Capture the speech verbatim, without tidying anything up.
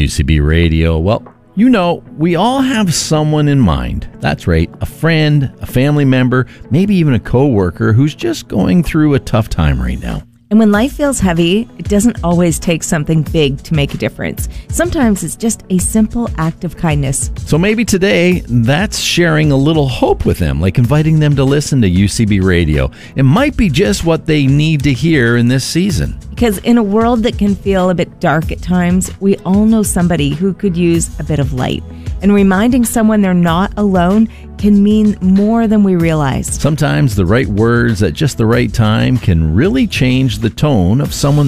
U C B Radio. Well, you know, we all have someone in mind. That's right, a friend, a family member, maybe even a coworker who's just going through a tough time right now. And when life feels heavy, it doesn't always take something big to make a difference. Sometimes it's just a simple act of kindness. So maybe today, that's sharing a little hope with them, like inviting them to listen to U C B Radio. It might be just what they need to hear in this season. Because in a world that can feel a bit dark at times, we all know somebody who could use a bit of light. And reminding someone they're not alone can mean more than we realize. Sometimes the right words at just the right time can really change the tone of someone's